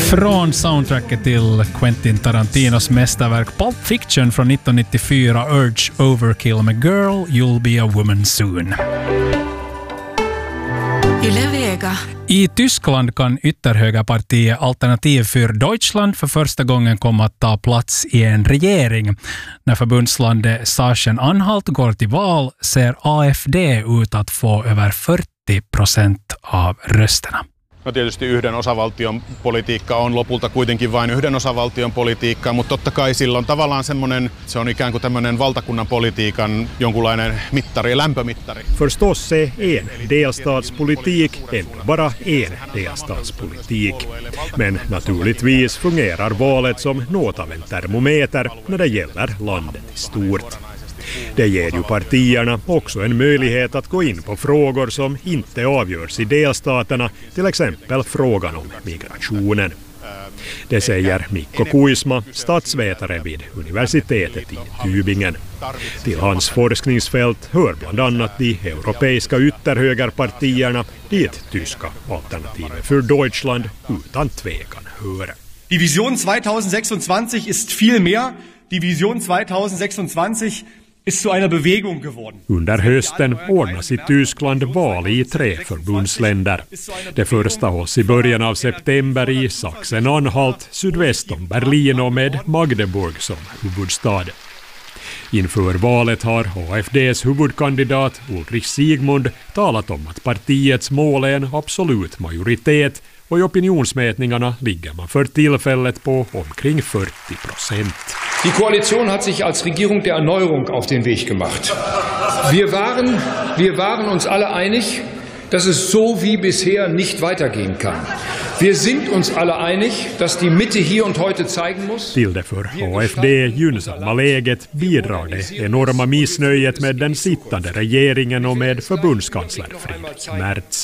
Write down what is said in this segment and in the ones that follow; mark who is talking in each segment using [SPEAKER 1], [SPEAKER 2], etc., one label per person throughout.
[SPEAKER 1] Från soundtracket till Quentin Tarantinos mästerverk Pulp Fiction från 1994, Urge Overkill med Girl, You'll Be a Woman Soon. I Tyskland kan ytterhögerpartiet Alternativ für Deutschland för första gången komma att ta plats i en regering. När förbundslandet Sachsen-Anhalt går till val ser AfD ut att få över 40% av rösterna.
[SPEAKER 2] No tietysti yhden osavaltion politiikka on lopulta kuitenkin vain yhden osavaltion politiikkaa, mutta totta kai sillä on tavallaan semmoinen, se on ikään kuin tämmöinen valtakunnan politiikan jonkunlainen mittari, lämpömittari.
[SPEAKER 3] Förstås är en delstatspolitik ändå bara en delstatspolitik. Men naturligtvis fungerar valet som något av en termometer när det gäller landet i stort. Det ger ju partierna också en möjlighet att gå in på frågor som inte avgörs i delstaterna, till exempel frågan om migrationen. Det säger Mikko Kuisma, statsvetare vid universitetet i Tübingen. Till hans forskningsfält hör bland annat de europeiska ytterhögerpartierna, dit tyska Alternativet för Deutschland utan tvekan hör.
[SPEAKER 4] Die Vision 2026 ist viel mehr. Die Vision 2026 ist zu einer Bewegung geworden.
[SPEAKER 3] Under hösten ordnas i Tyskland val i 3 förbundsländer. Det första hålls i början av september i Sachsen-Anhalt, sydväst om Berlin och med Magdeburg som huvudstad. Inför valet har AfDs huvudkandidat Ulrich Siegmund talat om att partiets mål är en absolut majoritet, och i opinionsmätningarna ligger man för tillfället på omkring 40%.
[SPEAKER 5] Die Koalition hat sich als Regierung der Erneuerung auf den Weg gemacht. Wir waren uns alle einig, dass es so wie bisher nicht weitergehen kann. Wir sind uns alle einig, dass die Mitte hier und heute zeigen muss.
[SPEAKER 3] Till det för AfD gynnsamma läget bidrar det enorma missnöjet med den sittande regeringen och med förbundskansler Friedrich Merz.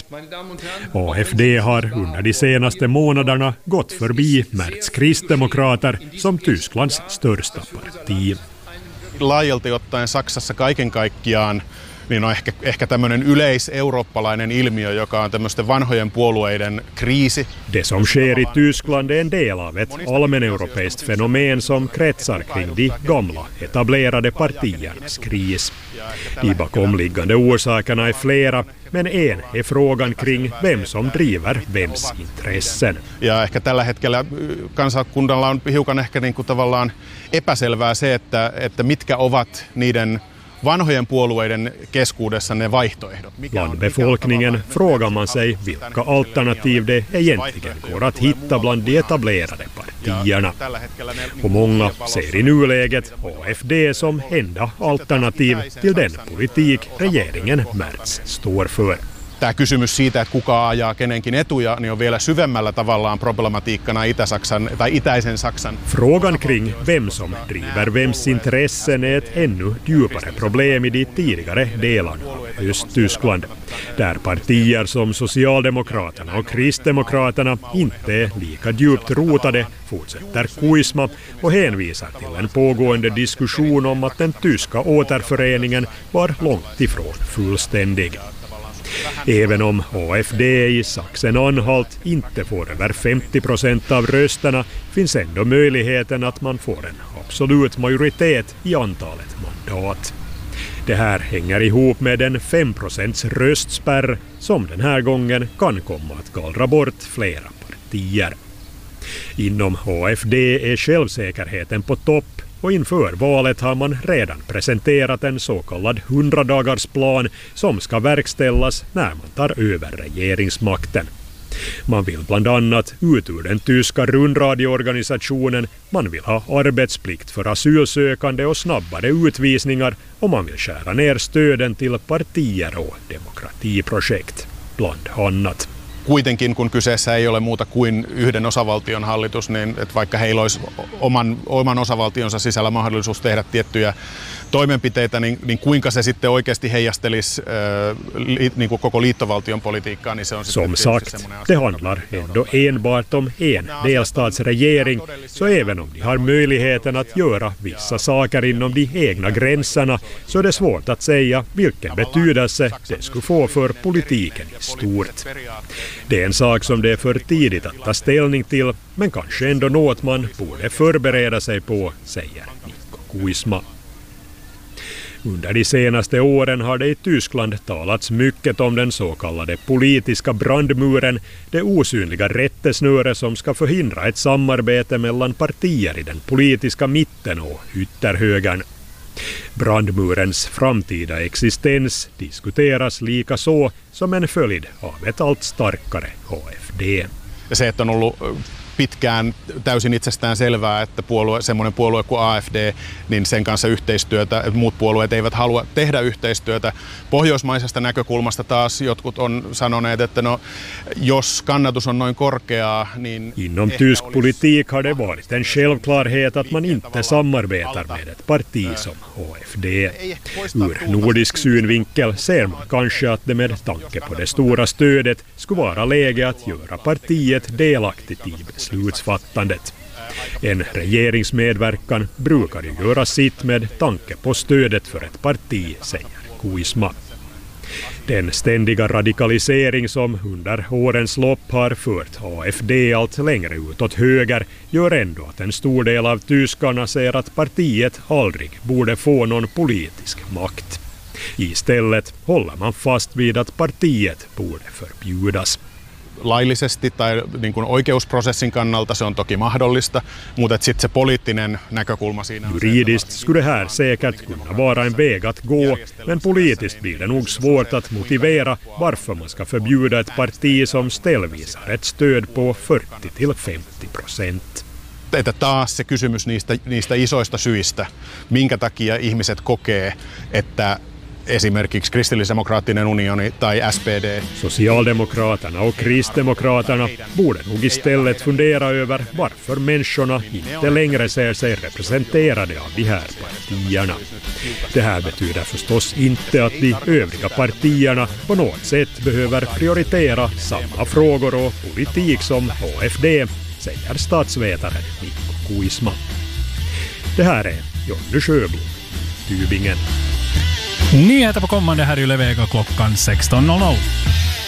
[SPEAKER 3] AfD har under de senaste månaderna gått förbi Merz kristdemokrater som Tysklands största parti.
[SPEAKER 2] Laajalti ottaen Saksassa kaiken kaikkiaan niin on ehkä tämmöinen yleiseurooppalainen ilmiö, joka on tämmöisten vanhojen puolueiden kriisi.
[SPEAKER 3] Det som sker i Tyskland är en del av ett allmäneuropeiskt fenomen som kretsar kring de gamla etablerade partiernas kris. De bakomliggande orsakerna är flera, men en är frågan kring vem som driver vems intressen.
[SPEAKER 2] Ja ehkä tällä hetkellä kansakunnalla on hiukan ehkä niin kuin tavallaan epäselvää se, että mitkä ovat niiden vanhojen puolueiden keskuudessa ne vaihtoehdot.
[SPEAKER 3] Bland befolkningen frågar man sig vilka alternativ det egentligen går att hitta bland de etablerade partierna. Och många ser i nuläget AfD som enda alternativ till den politik regeringen Merz står för.
[SPEAKER 2] Tämä kysymys siitä, että kuka ajaa kenenkin etuja, niin on vielä syvemmällä tavallaan problematiikkana Itä-Saksan tai itäisen Saksan.
[SPEAKER 3] Frågan kring vem som driver vems intressen är ett ännu djupare problem i de tidigare delarna av Östtyskland, där partier som Socialdemokraterna och Kristdemokraterna inte är lika djupt rotade, fortsätter Kuisma och hänvisar till en pågående diskussion om att den tyska återföreningen var långt ifrån fullständig. Även om AfD i Sachsen-Anhalt inte får över 50% av rösterna finns ändå möjligheten att man får en absolut majoritet i antalet mandat. Det här hänger ihop med en 5% röstspärr som den här gången kan komma att gallra bort flera partier. Inom AfD är självsäkerheten på topp, och inför valet har man redan presenterat en så kallad 100-dagarsplan som ska verkställas när man tar över regeringsmakten. Man vill bland annat ut ur den tyska rundradioorganisationen, man vill ha arbetsplikt för asylsökande och snabbare utvisningar, och man vill skära ner stöden till partier och demokratiprojekt, bland annat.
[SPEAKER 2] Kuitenkin kun kyseessä ei ole muuta kuin yhden osavaltion hallitus, niin että vaikka heillä olisi oman osavaltionsa sisällä mahdollisuus tehdä tiettyjä toimenpiteitä, niin kuinka se sitten oikeasti heijastelisi niin kuin koko liittovaltion politiikkaa, niin se on
[SPEAKER 3] Som sagt, det handlar ändå enbart om en delstatsregering, så även om de har möjligheten att göra vissa saker inom de egna gränserna, så är det svårt att säga vilken betydelse det skulle få för politiken i stort. Det är en sak som det är för tidigt att ta ställning till, men kanske ändå något man borde förbereda sig på, säger Mikko Kuisma. Under de senaste åren har det i Tyskland talats mycket om den så kallade politiska brandmuren, det osynliga rättesnöre som ska förhindra ett samarbete mellan partier i den politiska mitten och ytterhögern. Brandmurens framtida existens diskuteras lika så som en följd av ett allt starkare AFD.
[SPEAKER 2] Se, että on ollut pitkään täysin itsestään selvää, että semmoinen puolue kuin AFD, niin sen kanssa yhteistyötä, että muut puolueet eivät halua tehdä yhteistyötä. Pohjoismaisesta näkökulmasta taas jotkut on sanoneet, että no, jos kannatus on noin korkeaa, niin...
[SPEAKER 3] Inom tysk politik har det varit en självklarhet att man inte samarbetar med ett parti som AFD. Ur nordisk synvinkel ser man kanske att det med tanke på det stora stödet skulle vara läge att göra partiet delaktigt i beslutsfattandet. En regeringsmedverkan brukar ju göra sitt med tanke på stödet för ett parti, säger Kuisma. Den ständiga radikalisering som under årens lopp har fört AFD allt längre utåt höger gör ändå att en stor del av tyskarna ser att partiet aldrig borde få någon politisk makt. Istället håller man fast vid att partiet borde förbjudas.
[SPEAKER 2] Laillisesti tai niin kuin oikeusprosessin kannalta se on toki mahdollista, mutta sitten se poliittinen näkökulma siinä on...
[SPEAKER 3] Juridiskt skulle det här säkert kunna vara en väg att gå, men politiskt blir det nog svårt att motivera varför man ska förbjuda ett parti som ställvis har ett stöd på 40-50%.
[SPEAKER 2] Että taas se kysymys niistä isoista syistä, minkä takia ihmiset kokee, että esimerkiksi kristillisdemokraattinen unioni tai SPD.
[SPEAKER 3] Socialdemokraterna och kristdemokraterna borde nog istället fundera över varför människorna inte längre ser sig representerade av de här partierna. Det här betyder förstås inte att de övriga partierna på något sätt behöver prioritera samma frågor och politik som AFD, säger statsvetaren Mikko Kuisma. Det här är Jonny Sjöblom, Tübingen.
[SPEAKER 1] Nyheter på kommande här i Yle Vega klockan 16.00.